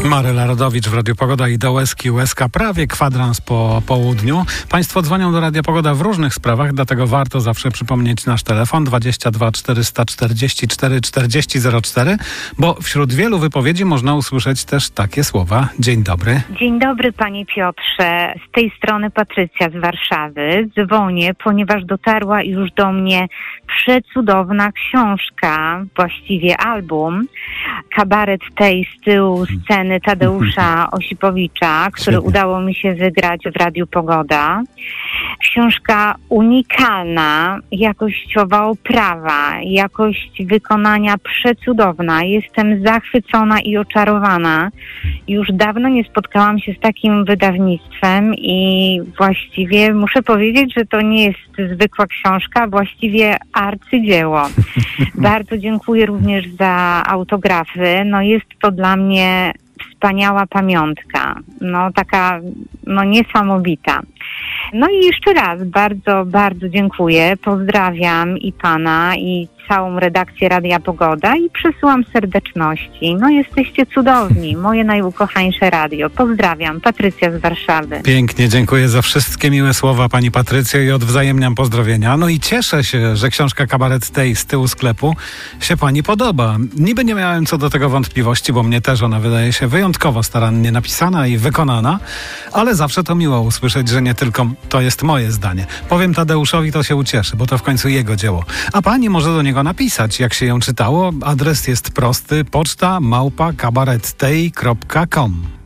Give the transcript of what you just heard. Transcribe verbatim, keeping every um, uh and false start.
Maryla Rodowicz w Radiu Pogoda i do Łezki Łezka prawie kwadrans po południu. Państwo dzwonią do Radia Pogoda w różnych sprawach, dlatego warto zawsze przypomnieć nasz telefon dwadzieścia dwa czterysta czterdzieści cztery czterdzieści zero cztery, bo wśród wielu wypowiedzi można usłyszeć też takie słowa. Dzień dobry. Dzień dobry, panie Piotrze. Z tej strony Patrycja z Warszawy. Dzwonię, ponieważ dotarła już do mnie przecudowna książka, właściwie album, Kabaret tej z tyłu sceny Tadeusza Osipowicza, który Świetnie. udało mi się wygrać w Radiu Pogoda. Książka unikalna, jakościowa oprawa, jakość wykonania przecudowna. Jestem zachwycona i oczarowana. Już dawno nie spotkałam się z takim wydawnictwem i właściwie muszę powiedzieć, że to nie jest zwykła książka, właściwie arcydzieło. Bardzo dziękuję również za autografy. No jest to dla mnie wspaniała pamiątka. No taka, no niesamowita. No i jeszcze raz bardzo, bardzo dziękuję. Pozdrawiam i pana, i całą redakcję Radia Pogoda i przesyłam serdeczności. No jesteście cudowni. Moje najukochańsze radio. Pozdrawiam. Patrycja z Warszawy. Pięknie, dziękuję za wszystkie miłe słowa, pani Patrycjo, i odwzajemniam pozdrowienia. No i cieszę się, że książka Kabaret tej z tyłu sklepu się pani podoba. Niby nie miałem co do tego wątpliwości, bo mnie też ona wydaje się wyjątkowo starannie napisana i wykonana, ale zawsze to miło usłyszeć, że nie tylko to jest moje zdanie. Powiem Tadeuszowi, to się ucieszy, bo to w końcu jego dzieło. A pani może do niego napisać, jak się ją czytało. Adres jest prosty: poczta małpa kabaret tej kropka com.